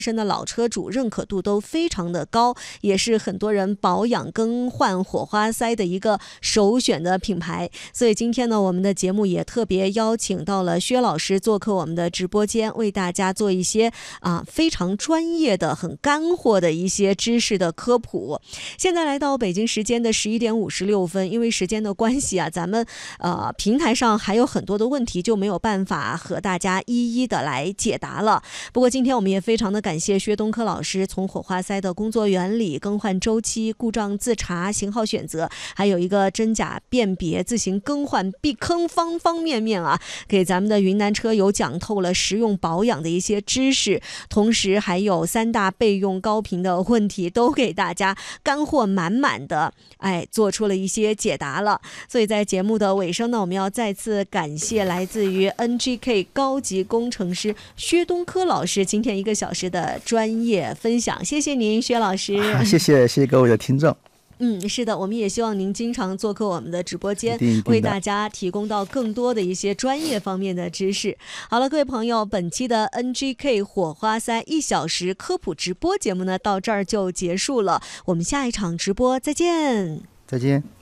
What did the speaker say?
身的老车主认可度都非常的高，也是很多人保养更换火花塞的一个首选的品牌。所以今天呢，我们的节目也特别邀请到了薛老师做客我们的直播间，为大家做一些非常专业的、很干货的一些知识的科普。现在来到北京时间的11点56分，因为时间的关系啊，咱们平台上还有很多的问题就没有办法和大家一一的来解答了。不过今天我们也非常的感谢薛东科老师，从火花塞的工作原理、更换周期、故障自查、型号选择，还有一个真假辨别、自行更换避坑方方面面啊，给咱们的云南车友讲透了实用保养的一些知识，同时还有3大备用高频的问题都给大家干货满满的做出了一些解答了。所以在节目的尾声呢，我们要再次感谢来自于 NGK 高级工程师薛东科老师今天1个小时的专业分享，谢谢您薛老师。 谢谢各位的听众。 是的，我们也希望您经常做客我们的直播间，为大家提供到更多的一些专业方面的知识。好了，各位朋友，本期的 NGK 火花塞1小时科普直播节目呢，到这儿就结束了。我们下一场直播再见。 再见。